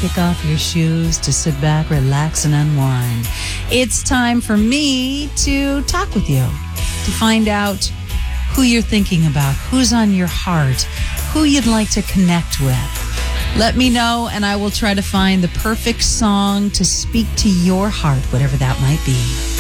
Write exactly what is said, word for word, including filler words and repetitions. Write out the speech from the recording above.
kick off your shoes, to sit back, relax, and unwind. It's time for me to talk with you, to find out who you're thinking about, who's on your heart, who you'd like to connect with. Let me know, and I will try to find the perfect song to speak to your heart, whatever that might be.